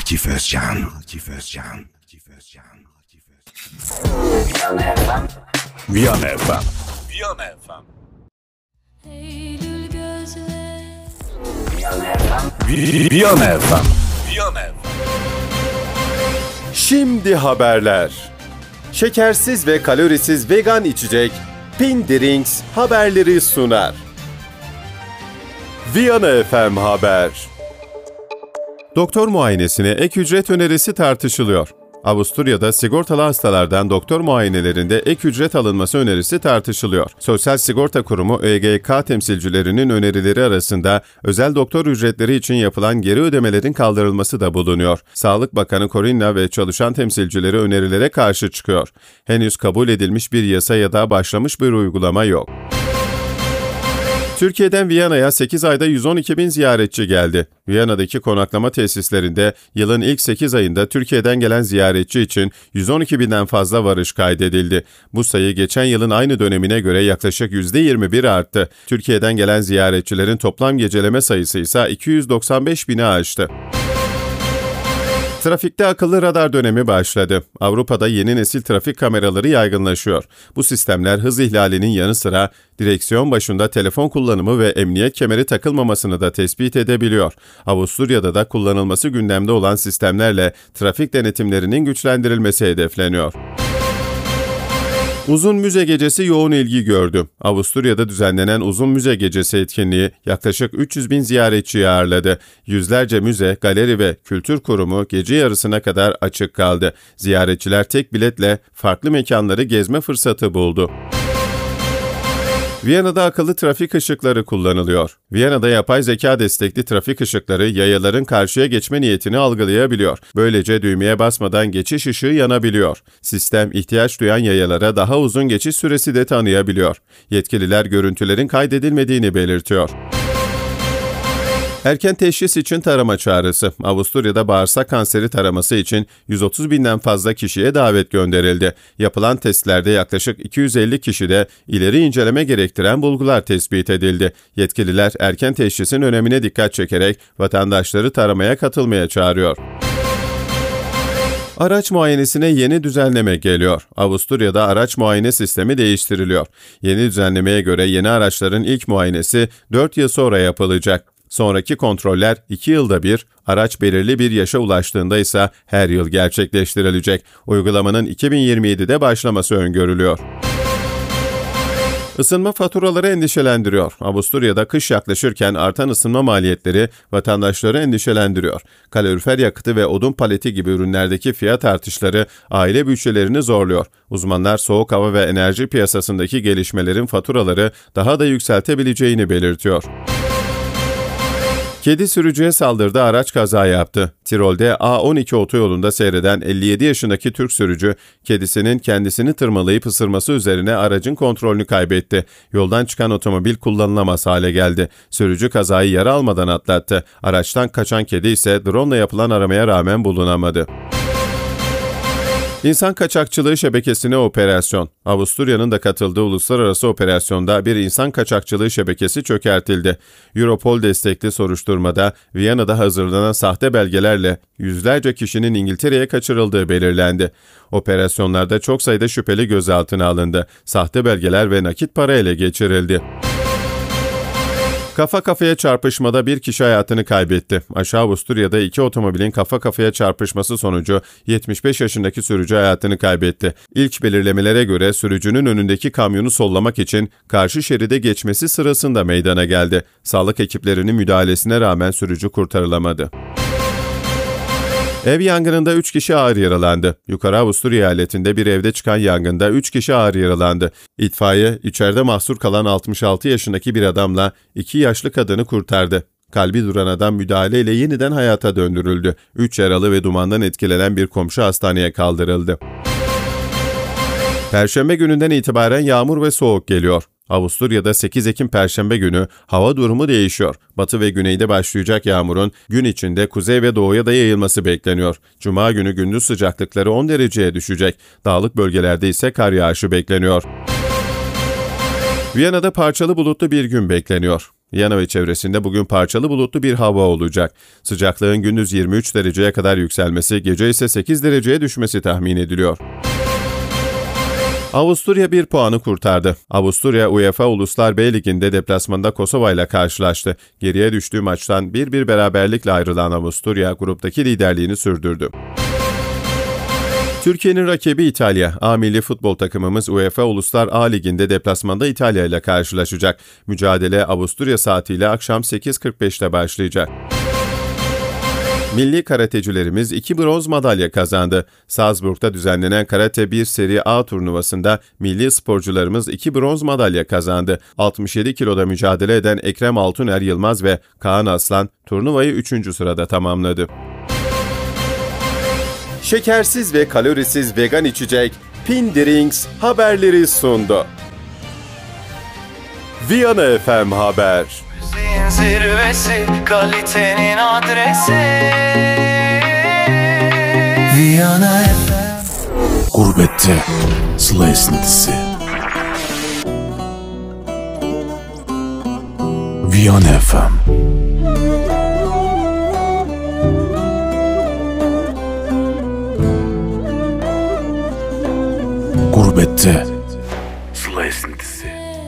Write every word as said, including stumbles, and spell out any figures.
Akif Özcan. Akif Özcan. Viyana F M. Viyana F M. Viyana F M. Viyana F M. Viyana F M. Viyana F M. Şimdi haberler. Şekersiz ve kalorisiz vegan içecek Pin Drinks haberleri sunar. Viyana F M Haber. Doktor muayenesine ek ücret önerisi tartışılıyor. Avusturya'da sigortalı hastalardan doktor muayenelerinde ek ücret alınması önerisi tartışılıyor. Sosyal Sigorta Kurumu Ö G K temsilcilerinin önerileri arasında özel doktor ücretleri için yapılan geri ödemelerin kaldırılması da bulunuyor. Sağlık Bakanı Corinna ve çalışan temsilcileri önerilere karşı çıkıyor. Henüz kabul edilmiş bir yasa ya da başlamış bir uygulama yok. Türkiye'den Viyana'ya sekiz ayda yüz on iki bin ziyaretçi geldi. Viyana'daki konaklama tesislerinde yılın ilk sekiz ayında Türkiye'den gelen ziyaretçi için yüz on iki binden fazla varış kaydedildi. Bu sayı geçen yılın aynı dönemine göre yaklaşık yüzde yirmi bir arttı. Türkiye'den gelen ziyaretçilerin toplam geceleme sayısı ise iki yüz doksan beş bini aştı. Trafikte akıllı radar dönemi başladı. Avrupa'da yeni nesil trafik kameraları yaygınlaşıyor. Bu sistemler hız ihlalinin yanı sıra direksiyon başında telefon kullanımı ve emniyet kemeri takılmamasını da tespit edebiliyor. Avusturya'da da kullanılması gündemde olan sistemlerle trafik denetimlerinin güçlendirilmesi hedefleniyor. Uzun Müze Gecesi yoğun ilgi gördü. Avusturya'da düzenlenen Uzun Müze Gecesi etkinliği yaklaşık üç yüz bin ziyaretçiyi ağırladı. Yüzlerce müze, galeri ve kültür kurumu gece yarısına kadar açık kaldı. Ziyaretçiler tek biletle farklı mekanları gezme fırsatı buldu. Viyana'da akıllı trafik ışıkları kullanılıyor. Viyana'da yapay zeka destekli trafik ışıkları yayaların karşıya geçme niyetini algılayabiliyor. Böylece düğmeye basmadan geçiş ışığı yanabiliyor. Sistem ihtiyaç duyan yayalara daha uzun geçiş süresi de tanıyabiliyor. Yetkililer görüntülerin kaydedilmediğini belirtiyor. Erken teşhis için tarama çağrısı. Avusturya'da bağırsak kanseri taraması için yüz otuz binden fazla kişiye davet gönderildi. Yapılan testlerde yaklaşık iki yüz elli kişide ileri inceleme gerektiren bulgular tespit edildi. Yetkililer erken teşhisin önemine dikkat çekerek vatandaşları taramaya katılmaya çağırıyor. Araç muayenesine yeni düzenleme geliyor. Avusturya'da araç muayene sistemi değiştiriliyor. Yeni düzenlemeye göre yeni araçların ilk muayenesi dört yıl sonra yapılacak. Sonraki kontroller iki yılda bir, araç belirli bir yaşa ulaştığında ise her yıl gerçekleştirilecek. Uygulamanın iki bin yirmi yedide başlaması öngörülüyor. Isınma faturaları endişelendiriyor. Avusturya'da kış yaklaşırken artan ısınma maliyetleri vatandaşları endişelendiriyor. Kalorifer yakıtı ve odun paleti gibi ürünlerdeki fiyat artışları aile bütçelerini zorluyor. Uzmanlar soğuk hava ve enerji piyasasındaki gelişmelerin faturaları daha da yükseltebileceğini belirtiyor. Kedi sürücüye saldırdı, araç kaza yaptı. Tirol'de A on iki otoyolunda seyreden elli yedi yaşındaki Türk sürücü, kedisinin kendisini tırmalayıp ısırması üzerine aracın kontrolünü kaybetti. Yoldan çıkan otomobil kullanılamaz hale geldi. Sürücü kazayı yara almadan atlattı. Araçtan kaçan kedi ise drone ile yapılan aramaya rağmen bulunamadı. İnsan kaçakçılığı şebekesine operasyon. Avusturya'nın da katıldığı uluslararası operasyonda bir insan kaçakçılığı şebekesi çökertildi. Europol destekli soruşturmada Viyana'da hazırlanan sahte belgelerle yüzlerce kişinin İngiltere'ye kaçırıldığı belirlendi. Operasyonlarda çok sayıda şüpheli gözaltına alındı. Sahte belgeler ve nakit para ele geçirildi. Kafa kafaya çarpışmada bir kişi hayatını kaybetti. Aşağı Avusturya'da iki otomobilin kafa kafaya çarpışması sonucu yetmiş beş yaşındaki sürücü hayatını kaybetti. İlk belirlemelere göre sürücünün önündeki kamyonu sollamak için karşı şeride geçmesi sırasında meydana geldi. Sağlık ekiplerinin müdahalesine rağmen sürücü kurtarılamadı. Ev yangınında üç kişi ağır yaralandı. Yukarı Avusturya eyaletinde bir evde çıkan yangında üç kişi ağır yaralandı. İtfaiye, içeride mahsur kalan altmış altı yaşındaki bir adamla iki yaşlı kadını kurtardı. Kalbi duran adam müdahaleyle yeniden hayata döndürüldü. üç yaralı ve dumandan etkilenen bir komşu hastaneye kaldırıldı. Perşembe gününden itibaren yağmur ve soğuk geliyor. Avusturya'da sekiz Ekim Perşembe günü hava durumu değişiyor. Batı ve güneyde başlayacak yağmurun gün içinde kuzey ve doğuya da yayılması bekleniyor. Cuma günü gündüz sıcaklıkları on dereceye düşecek. Dağlık bölgelerde ise kar yağışı bekleniyor. Viyana'da parçalı bulutlu bir gün bekleniyor. Viyana ve çevresinde bugün parçalı bulutlu bir hava olacak. Sıcaklığın gündüz yirmi üç dereceye kadar yükselmesi, gece ise sekiz dereceye düşmesi tahmin ediliyor. Avusturya bir puanı kurtardı. Avusturya, UEFA Uluslar B Ligi'nde deplasmanda Kosova ile karşılaştı. Geriye düştüğü maçtan bir bir beraberlikle ayrılan Avusturya, gruptaki liderliğini sürdürdü. Türkiye'nin rakibi İtalya. A milli futbol takımımız UEFA Uluslar A Ligi'nde deplasmanda İtalya ile karşılaşacak. Mücadele Avusturya saatiyle akşam sekiz kırk beşte başlayacak. Milli karatecilerimiz iki bronz madalya kazandı. Salzburg'da düzenlenen Karate bir Seri A turnuvasında milli sporcularımız iki bronz madalya kazandı. altmış yedi kiloda mücadele eden Ekrem Altuner Yılmaz ve Kaan Aslan turnuvayı üçüncü sırada tamamladı. Şekersiz ve kalorisiz vegan içecek Pindirings haberleri sundu. Viyana F M Haber. Müziğin zirvesi, kalitenin adresi Viyana F M. Gurbette sıla esintisi. Viyana F M. Gurbette